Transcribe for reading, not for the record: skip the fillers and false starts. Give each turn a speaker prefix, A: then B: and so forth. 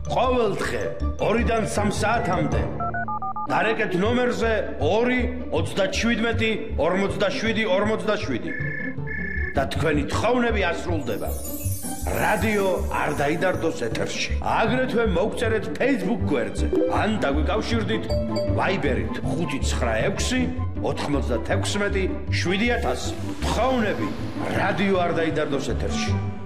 A: ყოველდღე 2-დან 3 საათამდე დარეკეთ ნომერზე 2-37-47-47 და თქვენი თხოვნები ასრულდება. რადიო არ დაიდარდოს ეთერში. აგრეთვე მოგწერეთ Facebook გვერდზე ან დაგვიკავშირდით Viber-ით 596-96-7000. თხოვნები რადიო არ დაიდარდოს ეთერში.